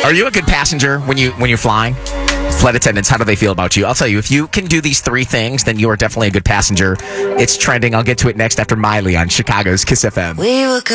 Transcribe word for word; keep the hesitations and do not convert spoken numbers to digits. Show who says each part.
Speaker 1: Are you a good passenger when you when you're flying? Flight attendants, how do they feel about you? I'll tell you, if you can do these three things, then you are definitely a good passenger. It's trending. I'll get to it next after Miley on Chicago's Kiss F M.
Speaker 2: We were